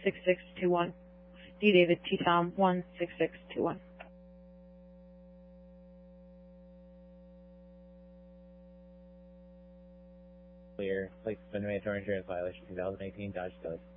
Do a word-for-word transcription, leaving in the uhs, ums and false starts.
six six two one. D David T Tom one six six two one. Clear. Place suspended mandatory insurance violation two thousand eighteen Dodge Dodge.